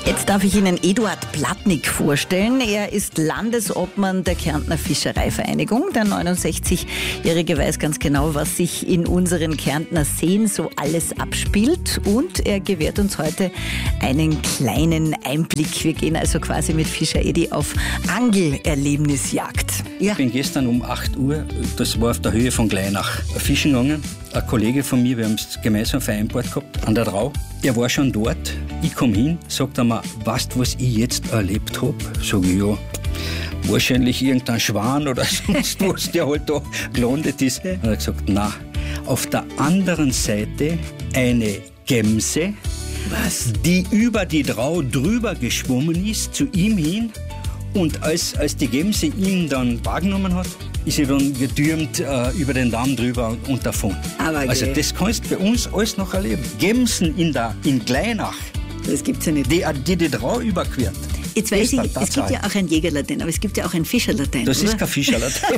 Jetzt darf ich Ihnen Eduard Platnik vorstellen. Er ist Landesobmann der Kärntner Fischereivereinigung. Der 69-Jährige weiß ganz genau, was sich in unseren Kärntner Seen so alles abspielt. Und er gewährt uns heute einen kleinen Einblick. Wir gehen also quasi mit Fischer Edi auf Angelerlebnisjagd. Ja. Ich bin gestern um 8 Uhr, das war auf der Höhe von Gleinach, fischen gegangen. Ein Kollege von mir, wir haben es gemeinsam vereinbart gehabt, an der Drau. Er war schon dort. Ich komme hin, sagt er mir, weißt du, was ich jetzt erlebt habe? Sag ich, ja, wahrscheinlich irgendein Schwan oder sonst was, der halt da gelandet ist. Und er hat gesagt, na, auf der anderen Seite eine Gemse, die über die Drau drüber geschwommen ist, zu ihm hin. Und als die Gemse ihn dann wahrgenommen hat, ist sie dann getürmt über den Damm drüber und davon. Also das kannst du bei uns alles noch erleben. Gemsen in Gleinach, das gibt's ja nicht. Die Drau überquert. Jetzt weiß ich, es gibt ja auch ein Jägerlatein, aber es gibt ja auch ein Fischerlatein. Das oder? Ist kein Fischerlatein.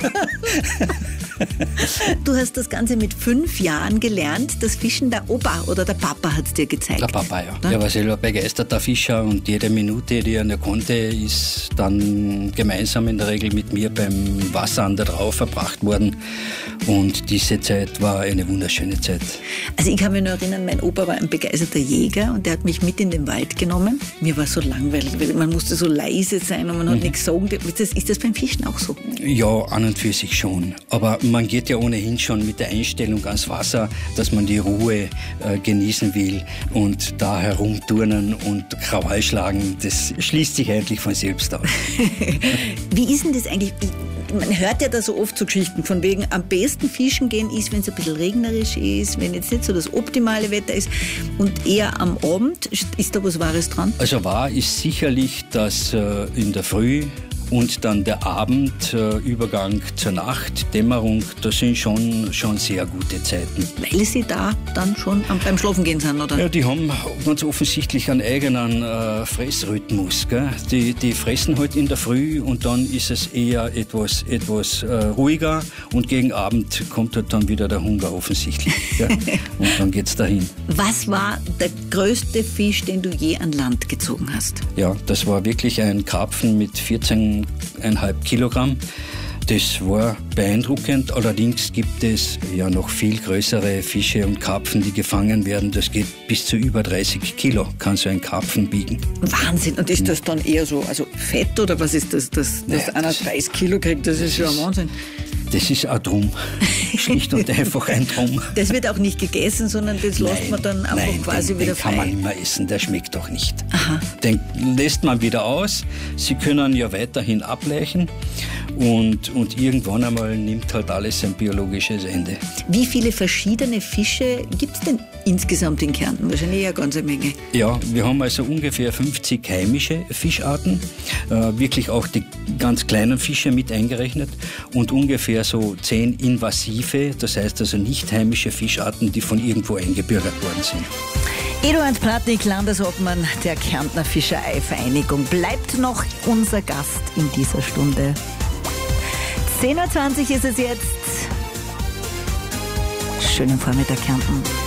Du hast das Ganze mit 5 Jahren gelernt. Das Fischen der Opa oder der Papa hat es dir gezeigt. Der Papa, ja. Ne? Er war selber begeisterter Fischer und jede Minute, die er noch konnte, ist dann gemeinsam in der Regel mit mir beim Wasser an der Drau verbracht worden. Und diese Zeit war eine wunderschöne Zeit. Also ich kann mich nur erinnern, mein Opa war ein begeisterter Jäger und der hat mich mit in den Wald genommen. Mir war so langweilig, weil man musste so leise sein und man hat nichts sagen. Ist das beim Fischen auch so? Ja, an und für sich schon. Aber man geht ja ohnehin schon mit der Einstellung ans Wasser, dass man die Ruhe genießen will und da herumturnen und Krawall schlagen, das schließt sich eigentlich von selbst aus. Wie ist denn das eigentlich? Man hört ja da so oft so Geschichten von wegen, am besten fischen gehen ist, wenn es ein bisschen regnerisch ist, wenn jetzt nicht so das optimale Wetter ist und eher am Abend. Ist da was Wahres dran? Also wahr ist sicherlich, dass in der Früh und dann der Abend, Übergang zur Nacht, Dämmerung, das sind schon sehr gute Zeiten. Weil sie da dann schon beim Schlafen gehen sind, oder? Ja, die haben ganz offensichtlich einen eigenen Fressrhythmus. Gell? Die fressen halt in der Früh und dann ist es eher etwas ruhiger und gegen Abend kommt halt dann wieder der Hunger offensichtlich. Gell? Und dann geht's dahin. Was war der größte Fisch, den du je an Land gezogen hast? Ja, das war wirklich ein Karpfen mit 14,5 Kilogramm. Das war beeindruckend. Allerdings gibt es ja noch viel größere Fische und Karpfen, die gefangen werden. Das geht bis zu über 30 Kilo, kann so ein Karpfen biegen. Wahnsinn. Und ist das dann eher so, also Fett oder was ist das, dass einer 30 Kilo kriegt? Das ist ja ein Wahnsinn. Das ist ein Drum. Schlicht und einfach ein Drum. Das wird auch nicht gegessen, sondern das lässt man dann einfach quasi wieder frei. Den kann man nicht mehr essen, der schmeckt doch nicht. Aha. Den lässt man wieder aus. Sie können ja weiterhin ableichen und irgendwann einmal nimmt halt alles ein biologisches Ende. Wie viele verschiedene Fische gibt es denn insgesamt in Kärnten? Wahrscheinlich ja ganz eine Menge. Ja, wir haben also ungefähr 50 heimische Fischarten, wirklich auch die ganz kleinen Fische mit eingerechnet und ungefähr so 10 invasive, das heißt also nicht heimische Fischarten, die von irgendwo eingebürgert worden sind. Eduard Platnik, Landesobmann der Kärntner Fischereivereinigung, bleibt noch unser Gast in dieser Stunde. 10:20 Uhr ist es jetzt. Schönen Vormittag, Kärnten.